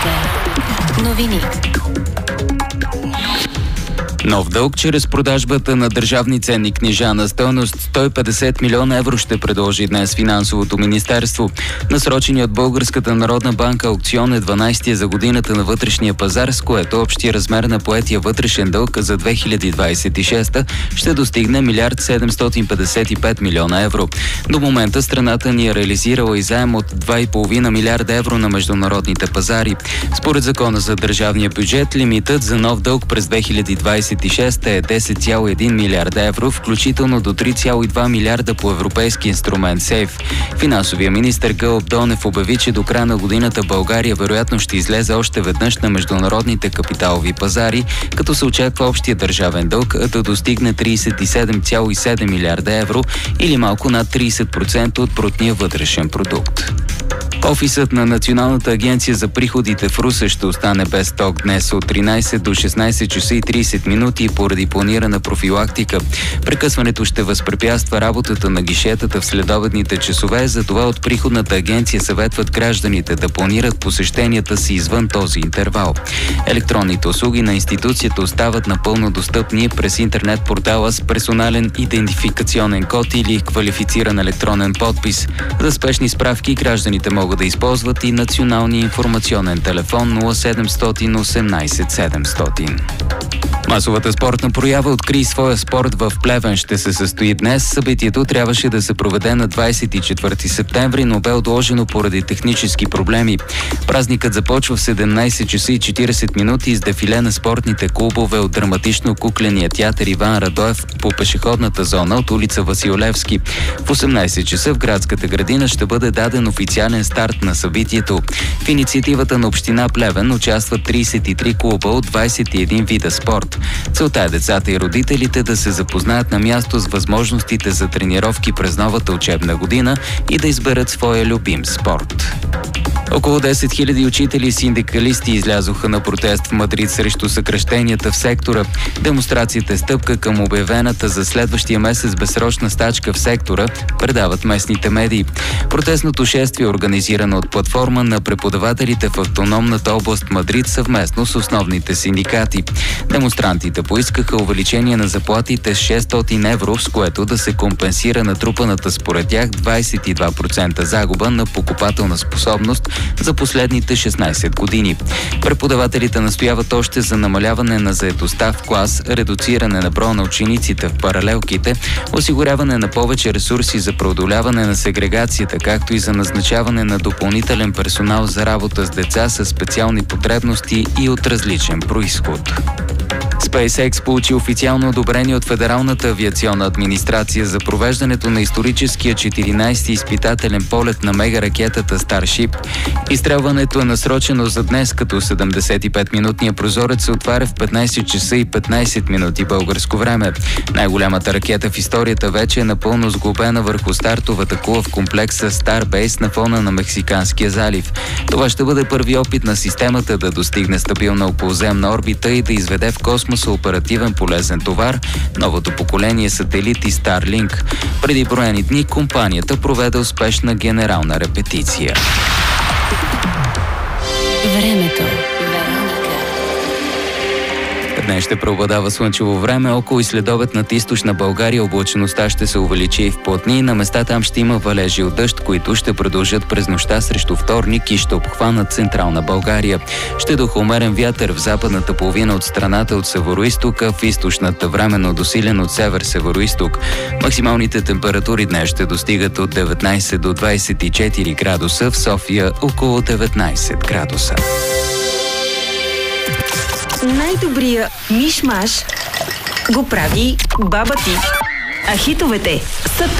Новини. Нов дълг чрез продажбата на държавни ценни книжа на стойност 150 милиона евро ще предложи днес Финансовото министерство. Насроченият от Българската народна банка аукцион е 12-тия за годината на вътрешния пазар, с което общия размер на поетия вътрешен дълг за 2026 ще достигне 1 755 милиона евро. До момента страната ни е реализирала и заем от 2,5 милиарда евро на международните пазари. Според закона за държавния бюджет, лимитът за нов дълг през 2026 е 10,1 милиарда евро, включително до 3,2 милиарда по европейски инструмент СЕЙФ. Финансовия министър Гълъб Донев обяви, че до края на годината България вероятно ще излезе още веднъж на международните капиталови пазари, като се очаква общия държавен дълг да достигне 37,7 милиарда евро или малко над 30% от брутния вътрешен продукт. Офисът на Националната агенция за приходите в Русе ще остане без ток днес от 13 до 16 часа и 30 минути поради планирана профилактика. Прекъсването ще възпрепятства работата на гишетата в следобедните часове, затова от приходната агенция съветват гражданите да планират посещенията си извън този интервал. Електронните услуги на институцията остават напълно достъпни през интернет портала с персонален идентификационен код или квалифициран електронен подпис. За спешни справки гражданите могат да използват и националния информационен телефон 0718 700. Масовата спортна проява "Открий своя спорт" в Плевен ще се състои днес. Събитието трябваше да се проведе на 24 септември, но бе отложено поради технически проблеми. Празникът започва в 17 часа и 40 минути с дефиле на спортните клубове от драматично-кукления театър Иван Радоев по пешеходната зона от улица Васил Левски. В 18 часа в градската градина ще бъде даден официален старт на събитието. В инициативата на община Плевен участват 33 клуба от 21 вида спорт. Целта е децата и родителите да се запознаят на място с възможностите за тренировки през новата учебна година и да изберат своя любим спорт. Около 10 000 учители и синдикалисти излязоха на протест в Мадрид срещу съкращенията в сектора. Демонстрацията е стъпка към обявената за следващия месец безсрочна стачка в сектора, предават местните медии. Протестното шествие е организирано от платформа на преподавателите в автономната област Мадрид съвместно с основните синдикати. Демонстрантите поискаха увеличение на заплатите с 600 евро, с което да се компенсира натрупаната според тях 22% загуба на покупателна способност за последните 16 години. Преподавателите настояват още за намаляване на заетостта в клас, редуциране на броя на учениците в паралелките, осигуряване на повече ресурси за преодоляване на сегрегацията, както и за назначаване на допълнителен персонал за работа с деца със специални потребности и от различен произход. SpaceX получи официално одобрение от Федералната авиационна администрация за провеждането на историческия 14-ти изпитателен полет на мегаракетата Starship. Изстрелването е насрочено за днес, като 75-минутният прозорец се отваря в 15 часа и 15 минути българско време. Най-голямата ракета в историята вече е напълно сглобена върху стартовата кула в комплекса Starbase на фона на Мексиканския залив. Това ще бъде първи опит на системата да достигне стабилна околоземна орбита и да изведе в космоса оперативен полезен товар, новото поколение сателити Starlink. Преди броени дни компанията проведе успешна генерална репетиция. Времето. Днес ще преобладава слънчево време, около и следобед над източна България облачеността ще се увеличи и в плътни. На места там ще има валежи от дъжд, които ще продължат през нощта срещу вторник и ще обхванат централна България. Ще духа умерен вятър в западната половина от страната от североизтока, в източната временно досилен от север-североизток. Максималните температури днес ще достигат от 19 до 24 градуса, в София около 19 градуса. Най-добрия миш-маш го прави баба ти. А хитовете са